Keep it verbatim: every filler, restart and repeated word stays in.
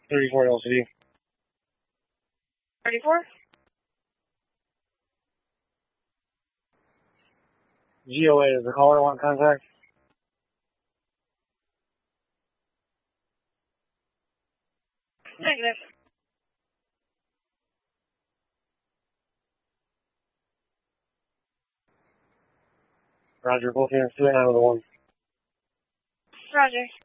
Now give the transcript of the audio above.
thirty-four L C D. thirty-four? G O A, does the caller want contact? Negative. Roger, both units, two eight nine with a one. Roger.